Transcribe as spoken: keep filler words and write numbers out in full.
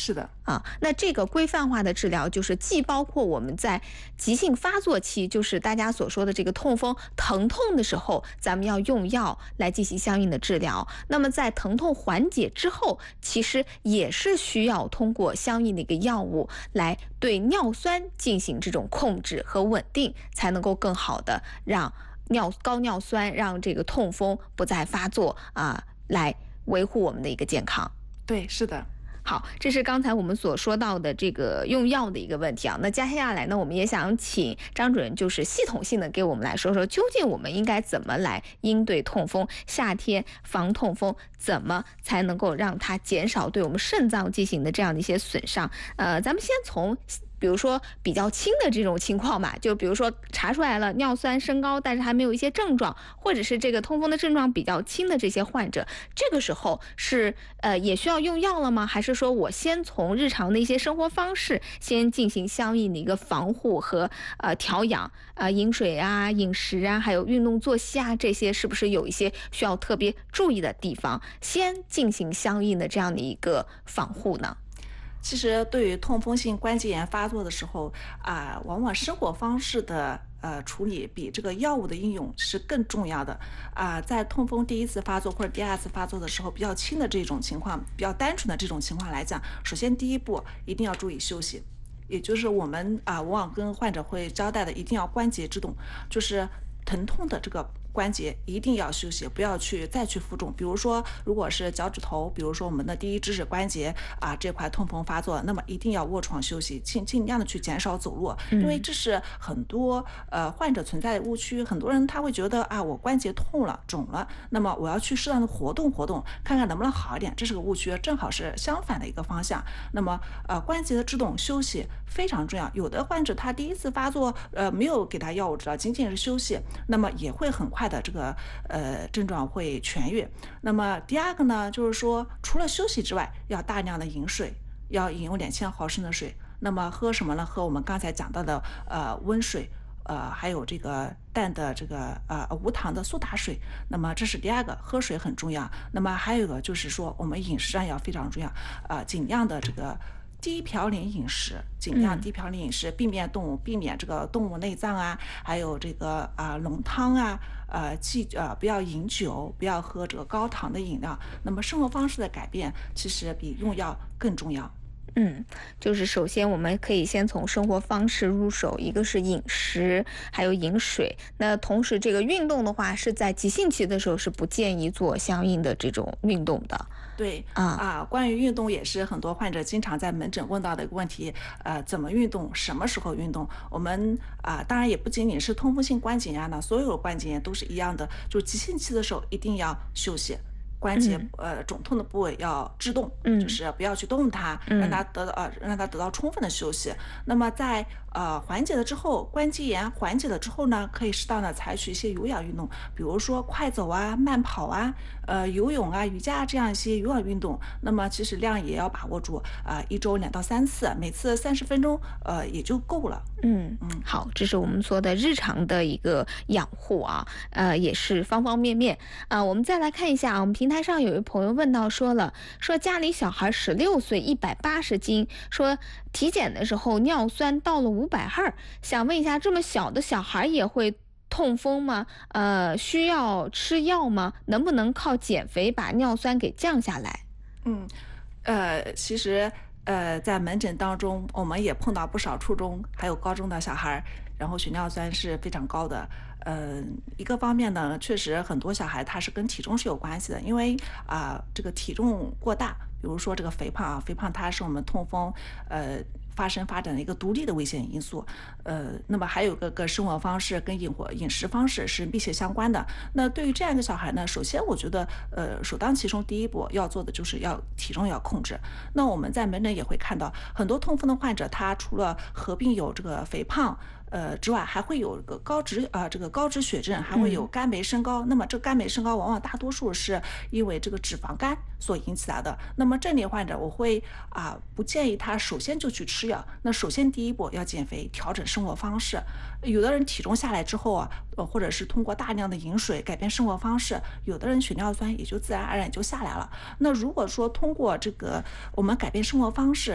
是的啊，那这个规范化的治疗就是既包括我们在急性发作期，就是大家所说的这个痛风疼痛的时候，咱们要用药来进行相应的治疗。那么在疼痛缓解之后，其实也是需要通过相应的一个药物来对尿酸进行这种控制和稳定，才能够更好的让尿高尿酸让这个痛风不再发作啊，来维护我们的一个健康。 对，是的。 好，这是刚才我们所说到的这个用药的一个问题啊。那接下来呢，我们也想请张主任就是系统性的给我们来说说，究竟我们应该怎么来应对痛风？夏天防痛风，怎么才能够让它减少对我们肾脏进行的这样的一些损伤？呃，咱们先从比如说比较轻的这种情况吧，就比如说查出来了尿酸升高，但是还没有一些症状，或者是这个痛风的症状比较轻的这些患者，这个时候是呃也需要用药了吗？还是说我先从日常的一些生活方式先进行相应的一个防护和呃调养，呃饮水啊、饮食啊，还有运动作息啊，这些是不是有一些需要特别注意的地方，先进行相应的这样的一个防护呢？ 其实对于痛风性关节炎发作的时候啊，往往生活方式的呃处理比这个药物的应用是更重要的啊。在痛风第一次发作或者第二次发作的时候，比较轻的这种情况，比较单纯的这种情况来讲，首先第一步一定要注意休息，也就是我们啊往往跟患者会交代的，一定要关节制动，就是疼痛的这个关节一定要休息，不要去再去负重。比如说，如果是脚趾头，比如说我们的第一指指关节啊这块痛风发作，那么一定要卧床休息，尽尽量的去减少走路，因为这是很多呃患者存在的误区。很多人他会觉得啊，我关节痛了、肿了，那么我要去适当的活动活动，看看能不能好一点，这是个误区，正好是相反的一个方向。那么呃关节的制动休息非常重要。有的患者他第一次发作，呃没有给他药物治疗，仅仅是休息，那么也会很快的这个呃症状会痊愈。那么第二个呢，就是说除了休息之外，要大量的饮水，要饮用两千毫升的水。那么喝什么呢？喝我们刚才讲到的呃温水，呃还有这个淡的这个呃无糖的苏打水。那么这是第二个，喝水很重要。那么还有一个就是说我们饮食上要非常重要，呃尽量的这个低嘌呤饮食，尽量低嘌呤饮食，避免动物，避免这个动物内脏啊，还有这个啊、呃、浓汤啊，呃忌呃不要饮酒，不要喝这个高糖的饮料。那么生活方式的改变，其实比用药更重要。 嗯，就是首先我们可以先从生活方式入手，一个是饮食，还有饮水。那同时这个运动的话，是在急性期的时候是不建议做相应的这种运动的。 对啊啊，关于运动也是很多患者经常在门诊问到的一个问题，呃，怎么运动，什么时候运动？我们啊，当然也不仅仅是痛风性关节炎呢，所有的关节炎都是一样的，就急性期的时候一定要休息。关节呃肿痛的部位要制动， 嗯就是不要去动它， 嗯让它得到呃让它得到充分的休息。那么在呃缓解了之后，关节炎缓解了之后呢，可以适当的采取一些有氧运动，比如说快走啊、慢跑啊、呃游泳啊、瑜伽这样一些有氧运动。那么其实量也要把握住啊、呃，一周两到三次，每次三十分钟，呃也就够了。 嗯嗯，好，这是我们说的日常的一个养护啊，呃，也是方方面面啊、呃。我们再来看一下啊，我们平台上有一位朋友问到说了，说家里小孩十六岁，一百八十斤，说体检的时候尿酸到了五百赫，想问一下，这么小的小孩也会痛风吗？呃，需要吃药吗？能不能靠减肥把尿酸给降下来？ 嗯，呃，其实。呃，在门诊当中，我们也碰到不少初中还有高中的小孩，然后血尿酸是非常高的。呃，一个方面呢，确实很多小孩他是跟体重是有关系的，因为啊、呃，这个体重过大，比如说这个肥胖啊，肥胖它是我们痛风呃发生发展的一个独立的危险因素。呃，那么还有个个生活方式跟饮活饮食方式是密切相关的。那对于这样一个小孩呢，首先我觉得呃首当其冲第一步要做的就是要体重要控制。那我们在门诊也会看到很多痛风的患者，他除了合并有这个肥胖呃之外，还会有个高脂啊、呃、这个高脂血症，还会有肝酶升高。嗯、那么这肝酶升高往往大多数是因为这个脂肪肝所引起来的。那么这类患者我会啊、呃、不建议他首先就去吃药。那首先第一步要减肥，调整生活方式。有的人体重下来之后啊，呃或者是通过大量的饮水改变生活方式，有的人血尿酸也就自然而然就下来了。那如果说通过这个我们改变生活方式，